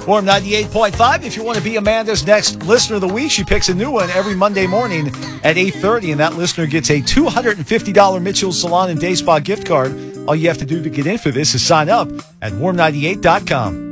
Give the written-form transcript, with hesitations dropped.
Warm 98.5. If you want to be Amanda's next Listener of the Week, she picks a new one every Monday morning at 8:30, and that listener gets a $250 Mitchell's Salon and Day Spa gift card. All you have to do to get in for this is sign up at warm98.com.